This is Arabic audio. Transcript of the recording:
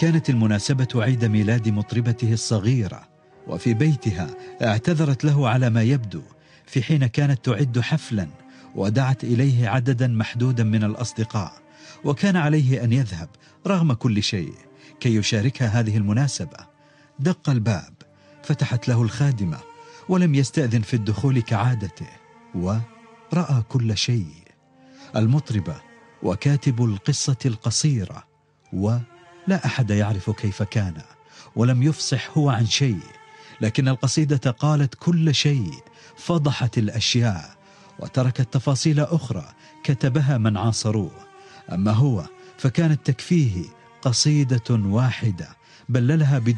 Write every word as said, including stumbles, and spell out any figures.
وكانت المناسبة عيد ميلاد مطربته الصغيرة، وفي بيتها اعتذرت له على ما يبدو في حين كانت تعد حفلا ودعت إليه عددا محدودا من الأصدقاء، وكان عليه أن يذهب رغم كل شيء كي يشاركها هذه المناسبة. دق الباب، فتحت له الخادمة ولم يستأذن في الدخول كعادته، ورأى كل شيء: المطربة وكاتب القصة القصيرة، ولا أحد يعرف كيف كان، ولم يفصح هو عن شيء، لكن القصيدة قالت كل شيء، فضحت الأشياء وتركت تفاصيل أخرى كتبها من عاصروه. أما هو فكانت تكفيه قصيدة واحدة بللها بدون